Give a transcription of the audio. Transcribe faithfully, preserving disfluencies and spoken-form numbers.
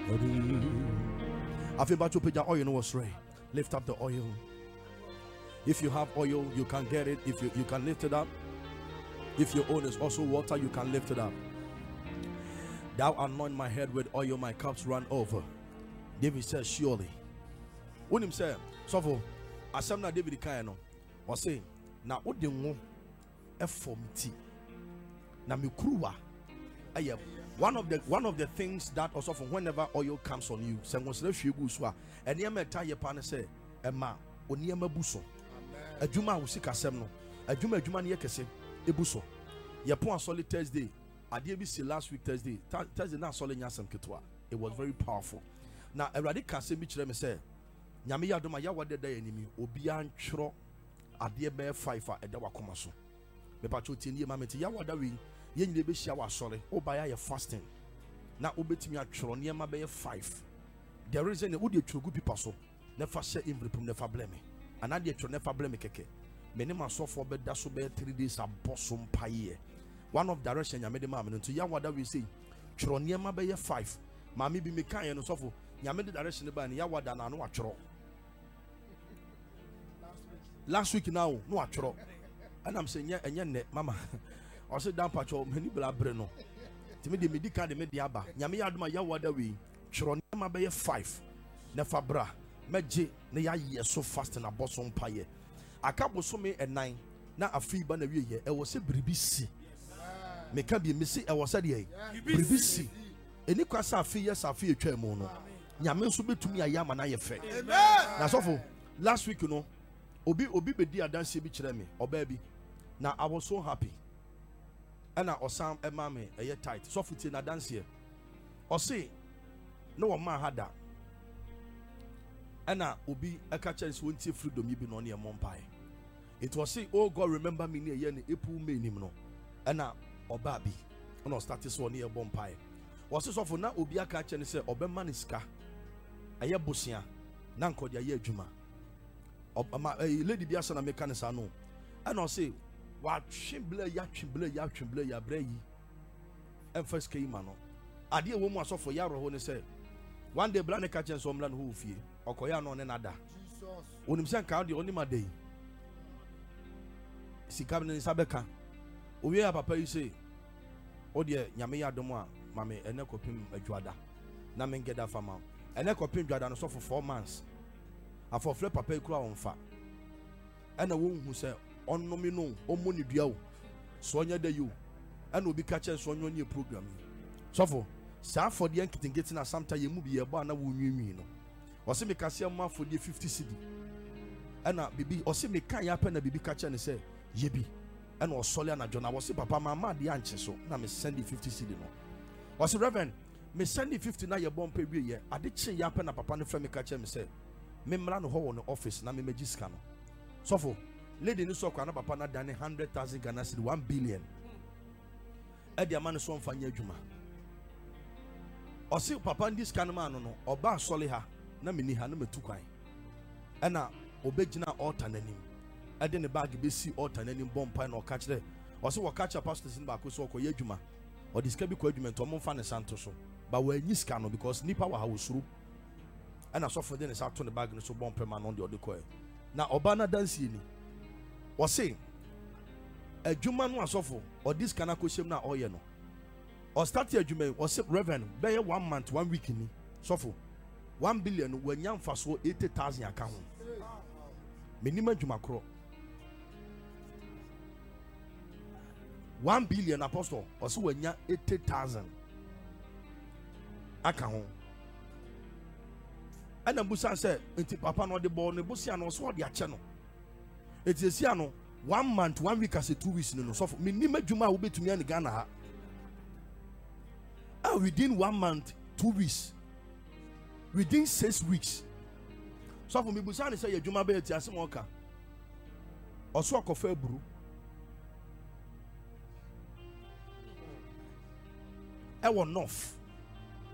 I feel about to put your oil in was right. Lift up the oil. If you have oil, you can get it. If you, you can lift it up. If your own is also water, you can lift it up. Thou anoint my head with oil, my cups run over. David says, surely. When him say, so for Asamna David Kayano, or say, now what the one F form T. Now me kruwa. One of the one of the things that also from whenever oil comes on you, say was refuse guswa, and near me tie pan say, Emma, oniema buso. A juma will seek a semno, a juma juma near kese, a buso. Yapon solid Thursday. I did see last week Thursday. Thursday now solid yasam ketwa. It was very powerful. Now a radical say me chere me say, Nyame ya doma ya wade da enemy obi an chro ade be five a da wakoma so. Me pa cho tie ma meti ya wada wi ye nyine be hia wa sore. Oba ya fasting. Na obetimi atwro ne ma be five. The reason e wode twogu pipa so. Never share imbrepum never blame me. And I did never blame me keke. Many man so for bed that so be three days a bosom pie. One of direction I made the man into ya what we say. Troniema be five. Mammy be me kind and so for Yamedi direction by Yawada and no atro. Last week now, no atro. And I'm saying, yeah, and yeah, mama. I said, down patrol, many blood breno. To me, the medica de mediaba. Yami adma Yawada we. Troniema be five. Never bra. Meje ne ya ye so fast na bosom paye akabo so me e nine na afi ba na wie ye e wo se bribisi me ka bi me se e wo se de bribisi eni kwasa afi yes afi etwa mu no nyame so betumi ayama na ye fe na sofo last week you know obi obi be di adanse bi kire me oba bi na I was so happy and na osam e ma me e ye tight sofo tie na dance o se no wo ma hada Anna Obi Akachas won't see freedom you be on your mompai. It was say, oh God, remember me near Yen Epu Minimno. Anna Obabi. No status one near Bompai. Was this for now Obi Akach and say Obemaniska. Aya Busia. Nanko ya ye Juma. Obama a lady Biasana Mechanisano. And I'll say, what chimble ya chimble ya chimble ya brei. And first came mano. I dear woman was for Yaro when they say, one day Blank catches someone who fear. Okoya no ne nada. Onim se nka de onima dey. Sika ne sabeka. Owie ya papa yi say, o de nyame ya dom a mame ene kopim adwada. Na men get that fama. Ene kopim adwada no so for four months. Afọ fle papa ikura onfa. Ena wo hu se onnomi no omoni dua o. So onya da you. Ena obi ka che so onyo nye program. So for sa for de enkitingeti na samta ye mu bi ye ba na wo nwinwi no. Ose me kasia ma for the fifty cedi. Ena bibi ose me kan ya pe na bibi ka che ne se yebi. Ena osole na jona ose papa mama de anche so na me send the fifty cedi no. Ose reverend me send the fifty na ye bom pe wie ye ade che ya pe na papa ne fra me ka che me se me mra no ho wo no office na me magiska no. So for lady ni so kwa na papa na dane one hundred thousand Ghana cedi one billion. E de amane so mfanya adwuma. Ose papa ndi scan man no no oba sole ha na meni ha na metu kwan ena obegina altar nanim ade ne bag be si altar nanim bompa na oka kire o se wo ka kire pastors ni ba ko so okoye adwuma o diska bi ko adwuma to mo mfa ne santo so ba wa anyi ska no because nipa wa ha wosuru ena so for de ne sa to ne bag no so bompa ma no de odeko na oba na dance ni o se adwuma no asofo o diska na ko shem na oye no o start adwuma o se reverend be one month one week ni sofo one billion when yam faso eighty thousand account. Minimum Jumakro. One billion apostle also when ya eighty thousand account. And the Busan said, Inti Papa no de born, the Busiano so their channel. It is Siano one month, one week as a two weeks no so minimum Juma will be to me and Ghana. And within one month, two weeks. Within six weeks. So for me, Busani say, Juma be tia smoka. Also, a coffee brew. I want enough.